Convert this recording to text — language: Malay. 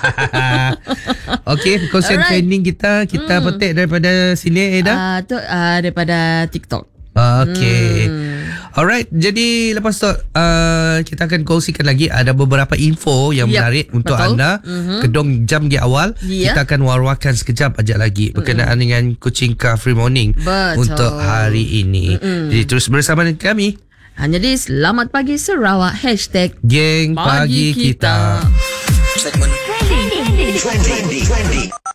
Okey, perkongsian trending kita petik daripada sini, Eda. Daripada TikTok. Okey. Alright, jadi lepas tu kita akan kongsikan lagi ada beberapa info yang menarik untuk anda. Kedong jam di awal kita akan war-warkan sekejap aja lagi berkenaan dengan Kuching Car Free Morning untuk hari ini. Jadi terus bersama dengan kami. Jadi selamat pagi Sarawak #Geng Pagi Kita. Segmen Trendy.